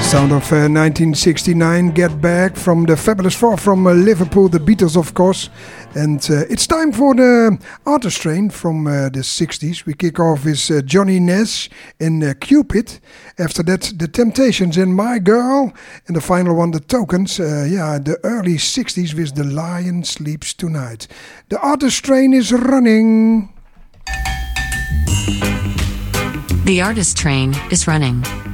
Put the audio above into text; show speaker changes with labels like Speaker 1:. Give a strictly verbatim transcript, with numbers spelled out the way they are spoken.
Speaker 1: Sound of uh, nineteen sixty-nine, Get Back from the Fabulous Four from uh, Liverpool, the Beatles of course. And uh, it's time for the artist train from uh, the sixties. We kick off with uh, Johnny Nash in uh, Cupid. After that, The Temptations in My Girl. And the final one, The Tokens. Uh, yeah, the early sixties with The Lion Sleeps Tonight. The artist train is running.
Speaker 2: The artist train is running.